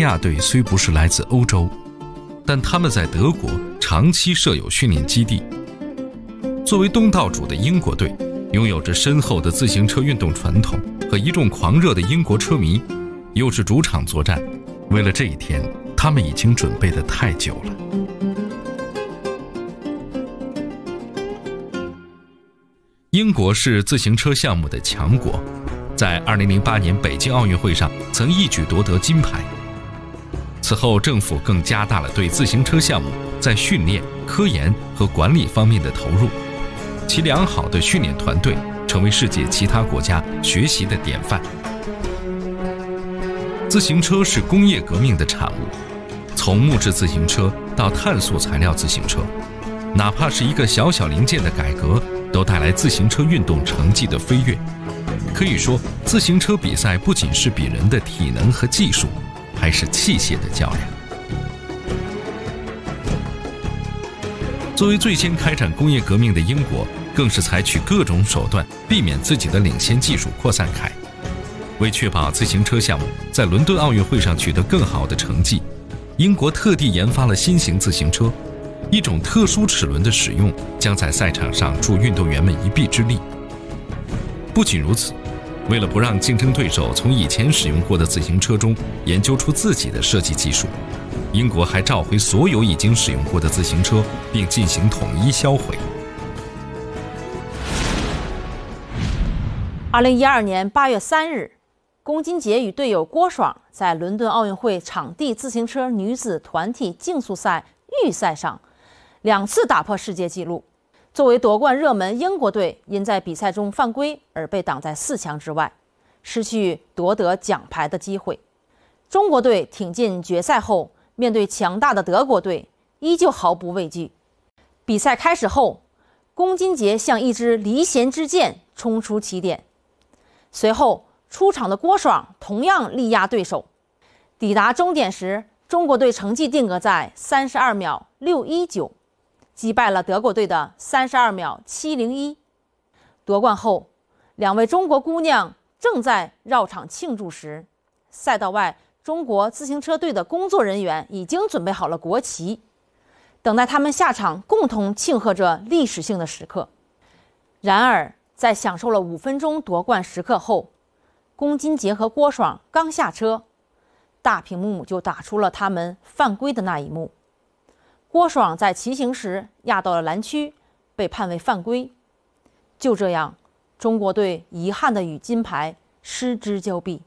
亚队虽不是来自欧洲，但他们在德国长期设有训练基地。作为东道主的英国队，拥有着深厚的自行车运动传统和一众狂热的英国车迷，又是主场作战，为了这一天，他们已经准备得太久了。英国是自行车项目的强国，在2008年北京奥运会上曾一举夺得金牌。此后，政府更加大了对自行车项目在训练、科研和管理方面的投入，其良好的训练团队成为世界其他国家学习的典范。自行车是工业革命的产物，从木质自行车到碳素材料自行车，哪怕是一个小小零件的改革，都带来自行车运动成绩的飞跃。可以说，自行车比赛不仅是比人的体能和技术，还是器械的较量。作为最先开展工业革命的英国，更是采取各种手段避免自己的领先技术扩散开。为确保自行车项目在伦敦奥运会上取得更好的成绩，英国特地研发了新型自行车，一种特殊齿轮的使用将在赛场上助运动员们一臂之力。不仅如此，为了不让竞争对手从以前使用过的自行车中研究出自己的设计技术，英国还召回所有已经使用过的自行车，并进行统一销毁。 2012年8月3日，龚金杰与队友郭爽在伦敦奥运会场地自行车女子团体竞速赛预赛上2次打破世界纪录。作为夺冠热门英国队，因在比赛中犯规而被挡在4强之外，失去夺得奖牌的机会。中国队挺进决赛后，面对强大的德国队，依旧毫不畏惧。比赛开始后，龚金杰像一支离弦之箭冲出起点，随后出场的郭爽同样力压对手。抵达终点时，中国队成绩定格在32秒619，击败了德国队的32秒701。夺冠后，2位中国姑娘正在绕场庆祝时，赛道外中国自行车队的工作人员已经准备好了国旗，等待他们下场共同庆贺着历史性的时刻。然而，在享受了5分钟夺冠时刻后，龚金杰和郭爽刚下车，大屏幕就打出了他们犯规的那一幕。郭爽在骑行时压到了栏区，被判为犯规。就这样，中国队遗憾地与金牌失之交臂。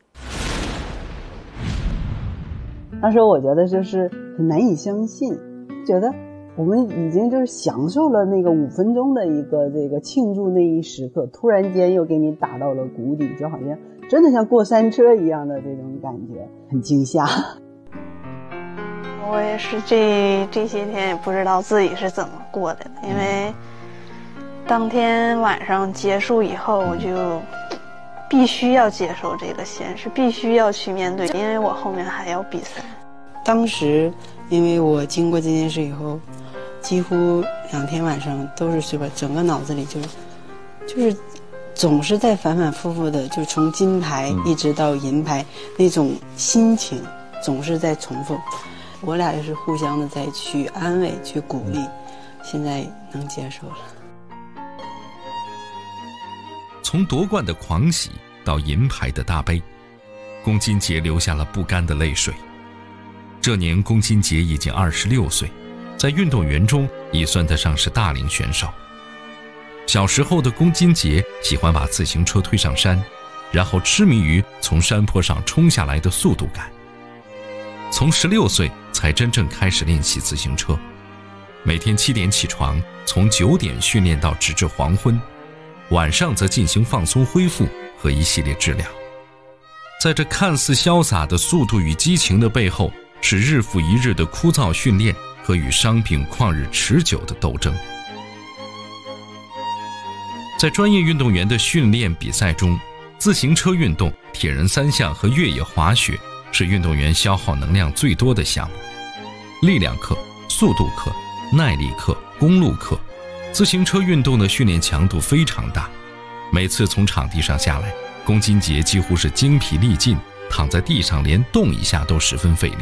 当时我觉得就是很难以相信，觉得我们已经就是享受了那个5分钟的一个这个庆祝那一时刻，突然间又给你打到了谷底，就好像真的像过山车一样的这种感觉，很惊吓。 我也是这些天也不知道自己是怎么过的，因为当天晚上结束以后，我就必须要接受这个现实，必须要去面对，因为我后面还要比赛。 当时因为我经过这件事以后，几乎2天晚上都是睡不着，整个脑子里就是总是在反反复复的，就从金牌一直到银牌，那种心情总是在重复。我俩就是互相的在去安慰去鼓励，现在能接受了。 从夺冠的狂喜到银牌的大悲，龚金杰流下了不甘的泪水。这年龚金杰已经26岁，在运动员中已算得上是大龄选手。小时候的龚金杰喜欢把自行车推上山，然后痴迷于从山坡上冲下来的速度感。从16岁才真正开始练习自行车，每天7点起床，从9点训练到直至黄昏，晚上则进行放松恢复和一系列治疗。在这看似潇洒的速度与激情的背后，是日复一日的枯燥训练和与伤病旷日持久的斗争。在专业运动员的训练比赛中，自行车运动、铁人3项和越野滑雪是运动员消耗能量最多的项目。力量课、速度课、耐力课、公路课，自行车运动的训练强度非常大。每次从场地上下来，龚金杰几乎是精疲力尽，躺在地上连动一下都十分费力。